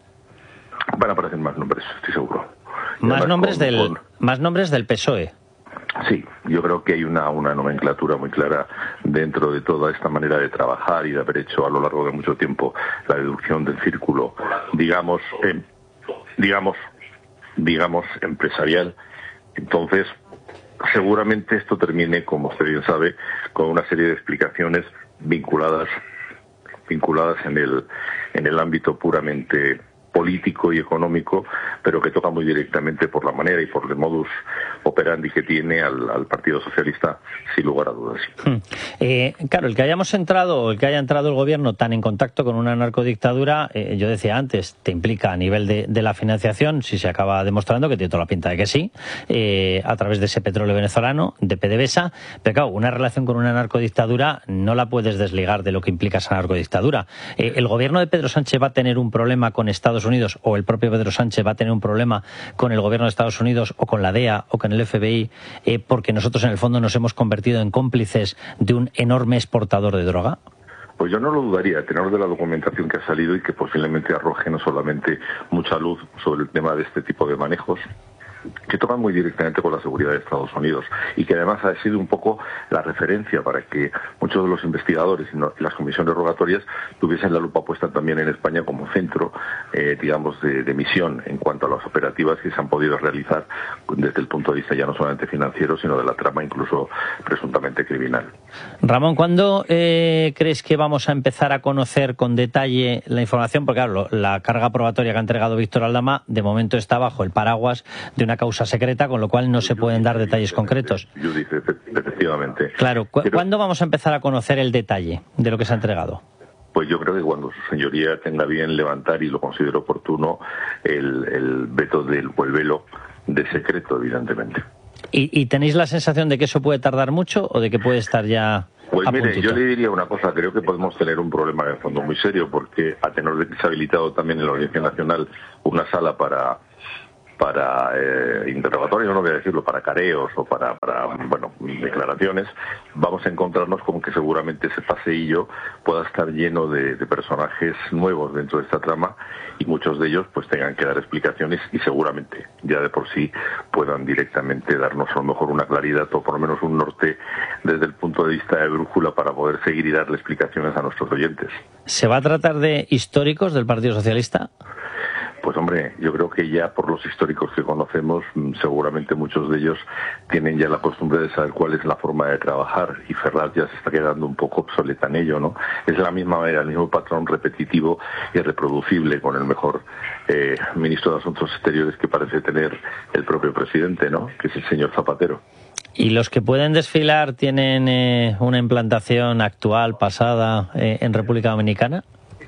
Van a aparecer más nombres, estoy seguro. Más nombres, con, del, con... más nombres del P S O E. Sí, yo creo que hay una, una nomenclatura muy clara dentro de toda esta manera de trabajar y de haber hecho a lo largo de mucho tiempo la deducción del círculo, digamos, eh, digamos, digamos, empresarial. Entonces, seguramente esto termine, como usted bien sabe, con una serie de explicaciones vinculadas, vinculadas en el, en el ámbito puramente político y económico, pero que toca muy directamente por la manera y por el modus operandi que tiene al, al Partido Socialista, sin lugar a dudas. Hmm. Eh, claro, el que hayamos entrado, el que haya entrado el gobierno tan en contacto con una narcodictadura, eh, yo decía antes, te implica a nivel de, de la financiación, si se acaba demostrando, que tiene toda la pinta de que sí, eh, a través de ese petróleo venezolano, de PDVSA, pero claro, una relación con una narcodictadura no la puedes desligar de lo que implica esa narcodictadura. Eh, el gobierno de Pedro Sánchez va a tener un problema con Estados Unidos, o el propio Pedro Sánchez va a tener un problema con el gobierno de Estados Unidos o con la D E A o con el F B I, eh, porque nosotros en el fondo nos hemos convertido en cómplices de un enorme exportador de droga. Pues yo no lo dudaría, a tenor de la documentación que ha salido y que posiblemente arroje no solamente mucha luz sobre el tema de este tipo de manejos, que tocan muy directamente con la seguridad de Estados Unidos y que además ha sido un poco la referencia para que muchos de los investigadores y, no, y las comisiones rogatorias tuviesen la lupa puesta también en España como centro, eh, digamos, de, de misión en cuanto a las operativas que se han podido realizar desde el punto de vista ya no solamente financiero, sino de la trama incluso presuntamente criminal. Ramón, ¿cuándo eh, crees que vamos a empezar a conocer con detalle la información? Porque claro, la carga probatoria que ha entregado Víctor Aldama de momento está bajo el paraguas de una causa secreta, con lo cual no se pueden dar detalles concretos. Yo dije, efectivamente. Claro, ¿cu Pero, ¿cuándo vamos a empezar a conocer el detalle de lo que se ha entregado? Pues yo creo que cuando su señoría tenga bien levantar, y lo considero oportuno, el, el veto del o el velo de secreto, evidentemente. ¿Y, ¿Y tenéis la sensación de que eso puede tardar mucho o de que puede estar ya Pues a mire, puntito? yo le diría una cosa, creo que podemos tener un problema de fondo muy serio, porque a tenor de que se ha habilitado también en la Audiencia Nacional una sala para para eh, interrogatorios, no voy a decirlo, para careos o para, para, bueno, declaraciones, vamos a encontrarnos con que seguramente ese paseillo pueda estar lleno de, de personajes nuevos dentro de esta trama y muchos de ellos pues tengan que dar explicaciones y seguramente ya de por sí puedan directamente darnos a lo mejor una claridad o por lo menos un norte desde el punto de vista de brújula para poder seguir y darle explicaciones a nuestros oyentes. ¿Se va a tratar de históricos del Partido Socialista? Pues hombre, yo creo que ya por los históricos que conocemos, seguramente muchos de ellos tienen ya la costumbre de saber cuál es la forma de trabajar y Ferraz ya se está quedando un poco obsoleta en ello, ¿no? Es la misma manera, el mismo patrón repetitivo y reproducible con el mejor eh, ministro de Asuntos Exteriores que parece tener el propio presidente, ¿no? Que es el señor Zapatero. ¿Y los que pueden desfilar tienen eh, una implantación actual, pasada, eh, en República Dominicana?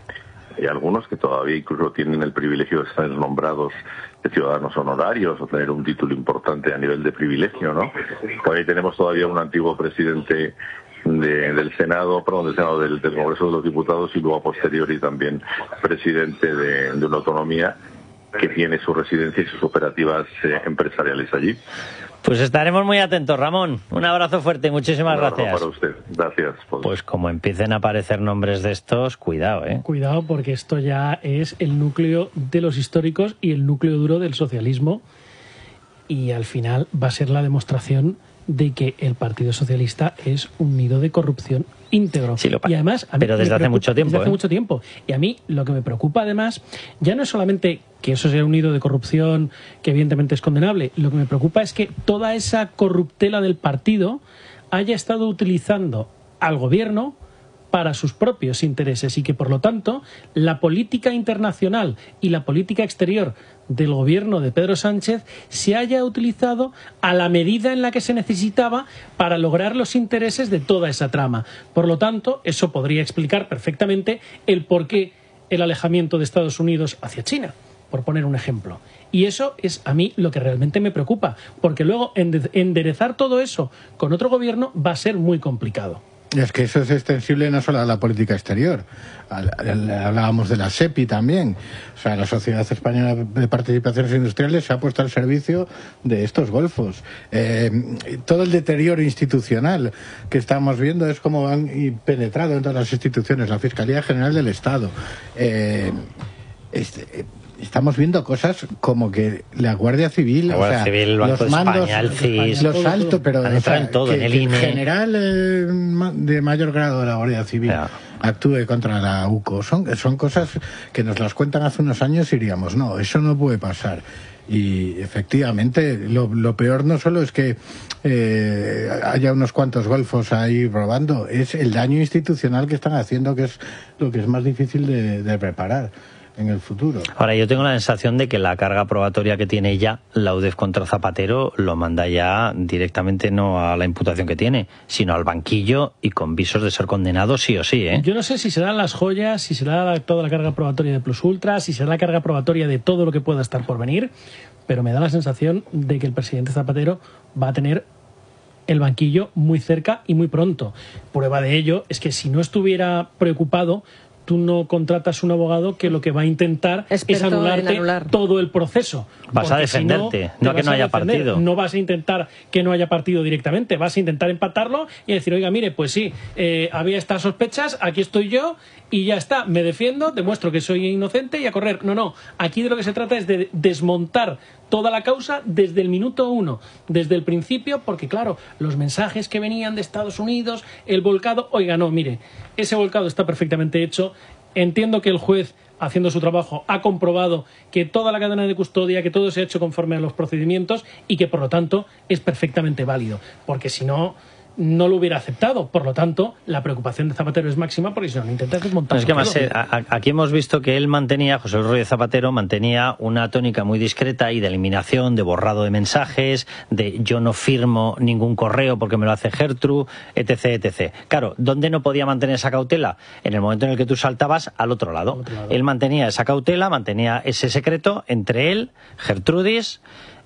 Hay algunos que todavía incluso tienen el privilegio de estar nombrados de ciudadanos honorarios o tener un título importante a nivel de privilegio, ¿no? Por ahí tenemos todavía un antiguo presidente de, del Senado, perdón, del Senado, del, del Congreso de los Diputados y luego a posteriori también presidente de, de una autonomía que tiene su residencia y sus operativas eh, empresariales allí. Pues estaremos muy atentos, Ramón. Un abrazo fuerte y muchísimas Un abrazo gracias. para usted. Gracias. Por... Pues como empiecen a aparecer nombres de estos, cuidado, ¿eh? Cuidado, porque esto ya es el núcleo de los históricos y el núcleo duro del socialismo. Y al final va a ser la demostración de que el Partido Socialista es un nido de corrupción íntegro. Sí, lo y además, a mí pero desde me hace preocupa, mucho tiempo. Desde hace ¿eh? mucho tiempo. Y a mí lo que me preocupa además, ya no es solamente que eso sea un nido de corrupción que evidentemente es condenable, lo que me preocupa es que toda esa corruptela del partido haya estado utilizando al gobierno para sus propios intereses y que, por lo tanto, la política internacional y la política exterior del gobierno de Pedro Sánchez se haya utilizado a la medida en la que se necesitaba para lograr los intereses de toda esa trama. Por lo tanto, eso podría explicar perfectamente el porqué el alejamiento de Estados Unidos hacia China, por poner un ejemplo. Y eso es a mí lo que realmente me preocupa, porque luego enderezar todo eso con otro gobierno va a ser muy complicado. Es que eso es extensible no solo a la política exterior. Hablábamos de la SEPI también. O sea, la Sociedad Española de Participaciones Industriales se ha puesto al servicio de estos golfos. Eh, todo el deterioro institucional que estamos viendo es como han penetrado en todas las instituciones. La Fiscalía General del Estado. Eh, este, Estamos viendo cosas como que la Guardia Civil, la Guardia o sea, Civil, el Banco los de mandos, España, el C I S, los altos, pero han o sea, en todo, que, en el que I N E. el general eh, de mayor grado de la Guardia Civil yeah. actúe contra la U C O. Son, son cosas que nos las cuentan hace unos años y diríamos, no, eso no puede pasar. Y efectivamente, lo, lo peor no solo es que eh, haya unos cuantos golfos ahí robando, es el daño institucional que están haciendo, que es lo que es más difícil de, de reparar en el futuro. Ahora, yo tengo la sensación de que la carga probatoria que tiene ya la U D E F contra Zapatero lo manda ya directamente no a la imputación que tiene, sino al banquillo y con visos de ser condenado sí o sí, ¿eh? Yo no sé si serán las joyas, si será toda la carga probatoria de Plus Ultra, si será la carga probatoria de todo lo que pueda estar por venir, pero me da la sensación de que el presidente Zapatero va a tener el banquillo muy cerca y muy pronto. Prueba de ello es que si no estuviera preocupado, tú no contratas un abogado que lo que va a intentar Experto es anularte anular. todo el proceso. Vas a defenderte, Si no, no a que no haya defender. partido. No vas a intentar que no haya partido directamente, vas a intentar empatarlo y decir, oiga, mire, pues sí, eh, había estas sospechas, aquí estoy yo y ya está, me defiendo, demuestro que soy inocente y a correr. No, no, aquí de lo que se trata es de desmontar toda la causa desde el minuto uno, desde el principio, porque claro, los mensajes que venían de Estados Unidos, el volcado, oiga, no, mire, ese volcado está perfectamente hecho. Entiendo que el juez, haciendo su trabajo, ha comprobado que toda la cadena de custodia, que todo se ha hecho conforme a los procedimientos y que por lo tanto es perfectamente válido, porque si no, no lo hubiera aceptado. Por lo tanto, la preocupación de Zapatero es máxima porque si no, lo intentas desmontar. Es que más, eh, a, aquí hemos visto que él mantenía, José Luis Rodríguez Zapatero mantenía una tónica muy discreta y de eliminación, de borrado de mensajes, de yo no firmo ningún correo porque me lo hace Gertrude, etc, etcétera. Claro, ¿dónde no podía mantener esa cautela? En el momento en el que tú saltabas al otro lado. Otro lado. Él mantenía esa cautela, mantenía ese secreto entre él, Gertrudis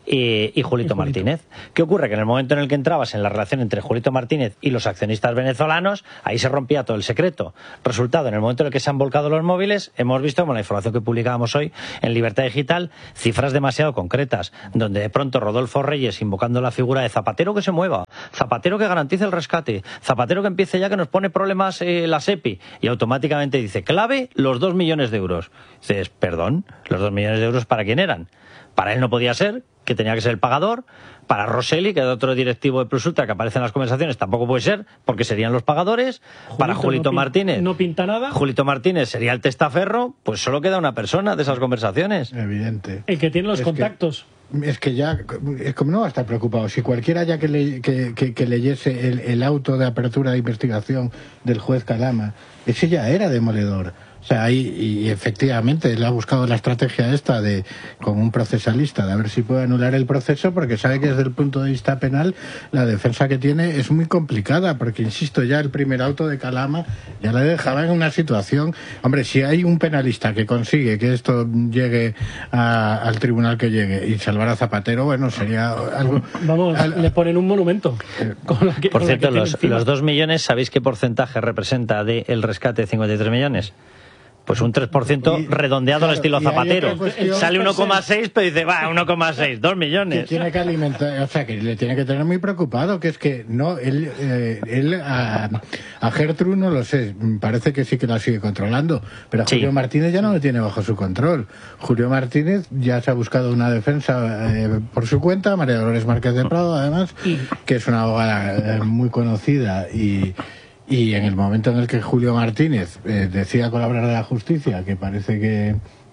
y, y Julito Martínez. ¿Qué ocurre? Que en el momento en el que entrabas en la relación entre Julito Martínez y los accionistas venezolanos, ahí se rompía todo el secreto. Resultado, en el momento en el que se han volcado los móviles, hemos visto, con la información que publicábamos hoy en Libertad Digital, cifras demasiado concretas, donde de pronto Rodolfo Reyes, invocando la figura de Zapatero que se mueva, Zapatero que garantice el rescate, Zapatero que empiece ya que nos pone problemas eh, la SEPI, y automáticamente dice, clave, los dos millones de euros. Dices, perdón, ¿los dos millones de euros para quién eran? Para él no podía ser, que tenía que ser el pagador. Para Rosselli, que es otro directivo de Plus Ultra que aparece en las conversaciones, tampoco puede ser, porque serían los pagadores. Julito, para Julito no Martínez, no pinta nada. Julito Martínez sería el testaferro, pues solo queda una persona de esas conversaciones. Evidente. El que tiene los es contactos. Que, es que ya, es como no va a estar preocupado. Si cualquiera ya que, le, que, que, que leyese el, el auto de apertura de investigación del juez Calama, ese ya era demoledor. O sea, ahí, y efectivamente él ha buscado la estrategia esta de con un procesalista de a ver si puede anular el proceso, porque sabe que desde el punto de vista penal la defensa que tiene es muy complicada, porque insisto, ya el primer auto de Calama ya le dejaba en una situación. Hombre, si hay un penalista que consigue que esto llegue a, al tribunal que llegue y salvar a Zapatero, bueno, sería algo. Vamos, al, le ponen un monumento. Con la que, por con cierto, la los, los dos millones, ¿sabéis qué porcentaje representa del rescate de cincuenta y tres millones? Pues un tres por ciento y, redondeado claro, al estilo Zapatero. Sale uno coma seis, pero dice, va, uno coma seis, dos millones. Que tiene que alimentar, o sea, que le tiene que tener muy preocupado, que es que no, él, eh, él a, a Gertrude no lo sé, parece que sí que la sigue controlando, pero a sí. Julio Martínez ya no lo tiene bajo su control. Julio Martínez ya se ha buscado una defensa eh, por su cuenta, María Dolores Márquez de Prado, además, que es una abogada eh, muy conocida y... Y en el momento en el que Julio Martínez eh, decida colaborar de la justicia, que parece que,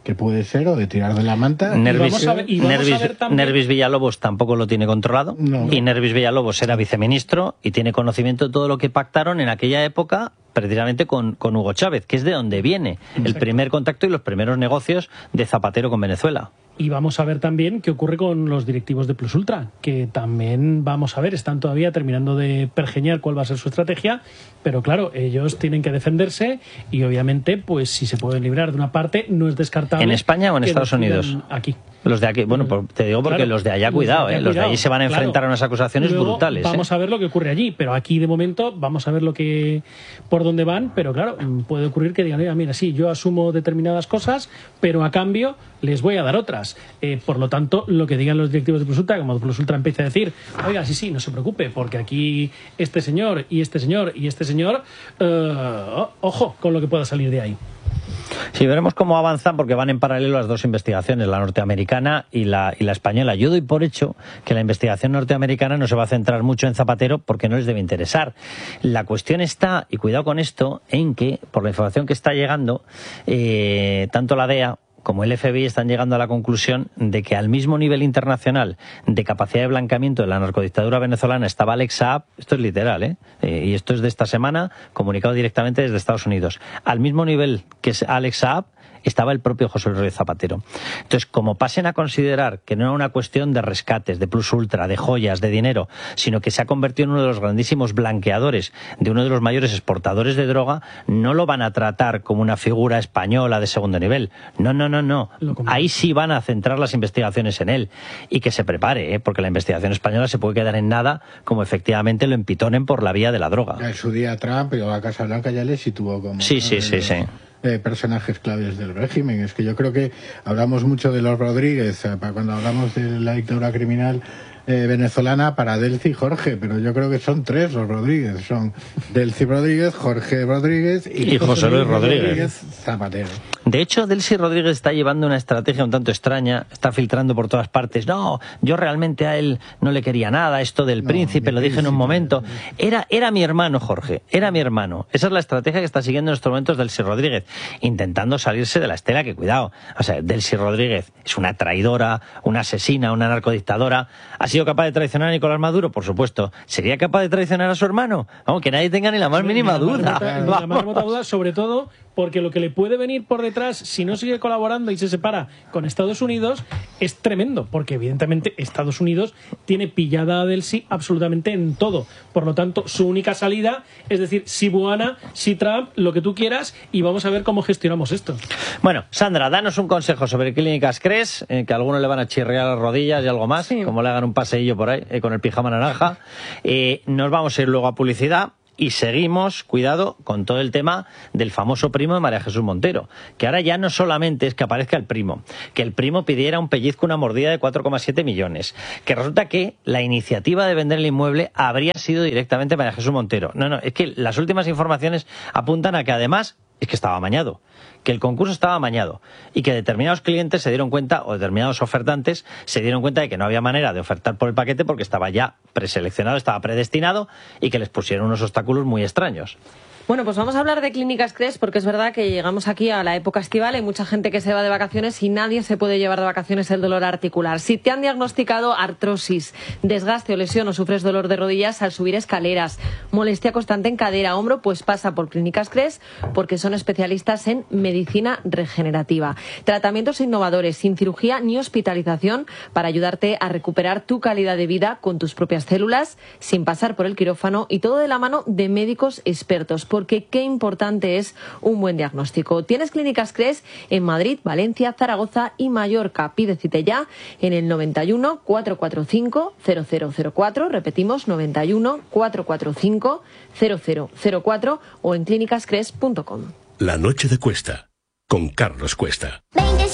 que puede ser, o de tirar de la manta. Nervis, y vamos a ver, y vamos Nervis, a ver también... Nervis Villalobos tampoco lo tiene controlado. No. Y Nervis Villalobos era viceministro y tiene conocimiento de todo lo que pactaron en aquella época, precisamente con, con Hugo Chávez, que es de donde viene Exacto. el primer contacto y los primeros negocios de Zapatero con Venezuela. Y vamos a ver también qué ocurre con los directivos de Plus Ultra, que también vamos a ver, están todavía terminando de pergeñar cuál va a ser su estrategia, pero claro, ellos tienen que defenderse y obviamente, pues si se pueden librar de una parte, no es descartable. ¿En España o en Estados Unidos? Aquí. Los de aquí, bueno, te digo porque claro, los de allá, cuidado, los de, allá, eh, los de allí se van a enfrentar claro. a unas acusaciones Luego, brutales. Vamos eh. a ver lo que ocurre allí, pero aquí de momento vamos a ver lo que por dónde van, pero claro, puede ocurrir que digan, mira, sí, yo asumo determinadas cosas, pero a cambio les voy a dar otras. Eh, por lo tanto, lo que digan los directivos de Plus Ultra, como Plus Ultra empiece a decir, oiga, sí, sí, no se preocupe, porque aquí este señor y este señor y este señor, uh, ojo con lo que pueda salir de ahí. Sí, veremos cómo avanzan porque van en paralelo las dos investigaciones, la norteamericana y la, y la española. Yo doy por hecho que la investigación norteamericana no se va a centrar mucho en Zapatero porque no les debe interesar. La cuestión está, y cuidado con esto, en que, por la información que está llegando, eh, tanto la D E A como el F B I están llegando a la conclusión de que al mismo nivel internacional de capacidad de blanqueamiento de la narcodictadura venezolana estaba Alex Saab, esto es literal, ¿eh? Eh, y esto es de esta semana, comunicado directamente desde Estados Unidos, al mismo nivel que es Alex Saab estaba el propio José Luis Zapatero. Entonces, como pasen a considerar que no era una cuestión de rescates, de Plus Ultra, de joyas, de dinero, sino que se ha convertido en uno de los grandísimos blanqueadores de uno de los mayores exportadores de droga, no lo van a tratar como una figura española de segundo nivel. No, no, no, no. Ahí sí van a centrar las investigaciones en él. Y que se prepare, ¿eh? Porque la investigación española se puede quedar en nada, como efectivamente lo empitonen por la vía de la droga. En su día Trump y la Casa Blanca ya le situó como... Sí, sí, sí, sí. Eh, personajes claves del régimen. Es que yo creo que hablamos mucho de los Rodríguez, eh, cuando hablamos de la dictadura criminal eh, venezolana, para Delcy y Jorge, pero yo creo que son tres los Rodríguez. Son Delcy Rodríguez, Jorge Rodríguez y, y José Luis Rodríguez. Rodríguez Zapatero. De hecho, Delcy Rodríguez está llevando una estrategia un tanto extraña, está filtrando por todas partes. No, yo realmente a él no le quería nada, esto del no, príncipe, lo dije en un momento. Era, era mi hermano, Jorge, era mi hermano. Esa es la estrategia que está siguiendo en estos momentos Delcy Rodríguez, intentando salirse de la estela, que cuidado. O sea, Delcy Rodríguez es una traidora, una asesina, una narcodictadora. ¿Ha sido capaz de traicionar a Nicolás Maduro? Por supuesto. ¿Sería capaz de traicionar a su hermano? Vamos, que nadie tenga ni la más sí, mínima duda. Ni la más remota duda, sobre todo porque lo que le puede venir por detrás, si no sigue colaborando y se separa con Estados Unidos, es tremendo, porque evidentemente Estados Unidos tiene pillada a Delcy absolutamente en todo. Por lo tanto, su única salida es decir, si Buana, si Trump, lo que tú quieras, y vamos a ver cómo gestionamos esto. Bueno, Sandra, danos un consejo sobre Clínicas Cres, eh, que a algunos le van a chirriar las rodillas y algo más, sí. como le hagan un paseillo por ahí, eh, con el pijama naranja. Eh, nos vamos a ir luego a publicidad. Y seguimos, cuidado, con todo el tema del famoso primo de María Jesús Montero, que ahora ya no solamente es que aparezca el primo, que el primo pidiera un pellizco, una mordida de cuatro coma siete millones, que resulta que la iniciativa de vender el inmueble habría sido directamente María Jesús Montero. No, no, es que las últimas informaciones apuntan a que además es que estaba amañado, que el concurso estaba amañado y que determinados clientes se dieron cuenta, o determinados ofertantes se dieron cuenta de que no había manera de ofertar por el paquete porque estaba ya preseleccionado, estaba predestinado y que les pusieron unos obstáculos muy extraños. Bueno, pues vamos a hablar de Clínicas Cres porque es verdad que llegamos aquí a la época estival, hay mucha gente que se va de vacaciones y nadie se puede llevar de vacaciones el dolor articular. Si te han diagnosticado artrosis, desgaste o lesión o sufres dolor de rodillas al subir escaleras, molestia constante en cadera, hombro, pues pasa por Clínicas Cres porque son especialistas en medicina regenerativa. Tratamientos innovadores, sin cirugía ni hospitalización para ayudarte a recuperar tu calidad de vida con tus propias células, sin pasar por el quirófano y todo de la mano de médicos expertos. Porque qué importante es un buen diagnóstico. Tienes Clínicas Cres en Madrid, Valencia, Zaragoza y Mallorca. Pide cita ya en el noventa y uno, cuatrocientos cuarenta y cinco, cero cero cero cuatro, repetimos, noventa y uno, cuatrocientos cuarenta y cinco, cero cero cero cuatro o en clínicas cres punto com. La noche de Cuesta, con Carlos Cuesta. veinte